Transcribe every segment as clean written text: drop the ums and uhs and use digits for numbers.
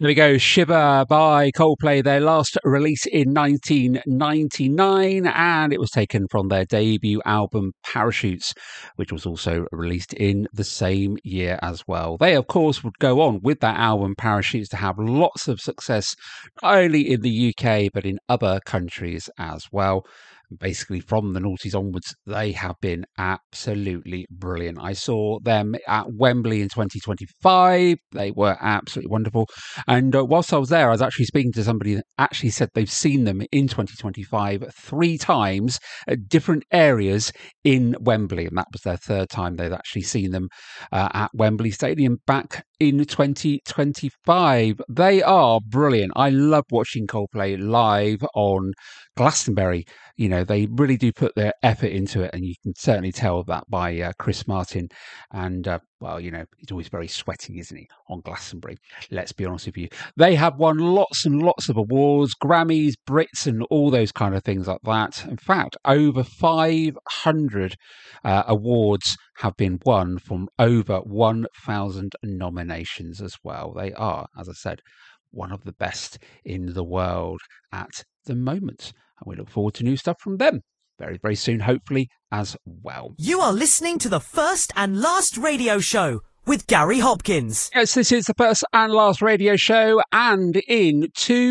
There we go, Shiver by Coldplay, their last release in 1999, and it was taken from their debut album Parachutes, which was also released in the same year as well. They, of course, would go on with that album Parachutes to have lots of success, not only in the UK, but in other countries as well. Basically, from the noughties onwards, they have been absolutely brilliant. I saw them at Wembley in 2025. They were absolutely wonderful. And whilst I was there, I was actually speaking to somebody that actually said they've seen them in 2025 three times at different areas in Wembley. And that was their third time they've actually seen them at Wembley Stadium back in 2025. They are brilliant. I love watching Coldplay live on Glastonbury. You know, they really do put their effort into it, and you can certainly tell that by Chris Martin. And, well, you know, he's always very sweaty, isn't he, on Glastonbury? Let's be honest with you. They have won lots and lots of awards, Grammys, Brits, and all those kind of things like that. In fact, over 500 awards have been won from over 1,000 nominations as well. They are, as I said, one of the best in the world at the moment. And we look forward to new stuff from them very, very soon, hopefully, as well. You are listening to the First and Last Radio Show with Gary Hopkins. Yes, this is the First and Last Radio Show, and in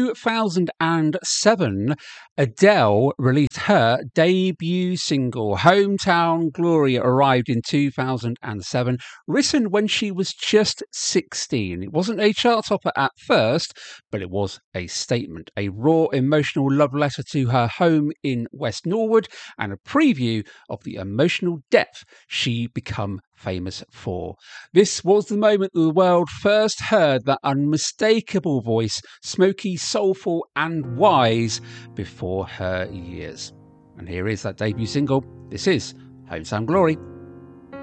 2007, Adele released her debut single, Hometown Glory. Arrived in 2007, written when she was just 16. It wasn't a chart topper at first, but it was a statement, a raw, emotional love letter to her home in West Norwood, and a preview of the emotional depth she become famous for. This was the moment the world first heard that unmistakable voice, smoky, soulful and wise before her years. And here is that debut single. This is Hometown Glory.